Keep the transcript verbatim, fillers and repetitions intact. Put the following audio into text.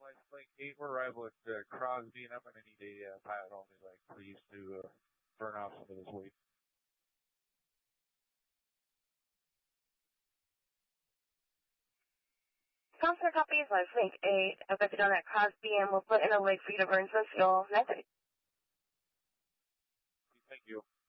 license plate eight, we're arrival at uh, Crosby, and I'm going to need a uh, pilot only, like, please, to uh, burn off some of this weight. Consular copies, license plate eight, I've got you down at Crosby, and we'll put in a lake for you to burn some fuel. That's it. Thank you.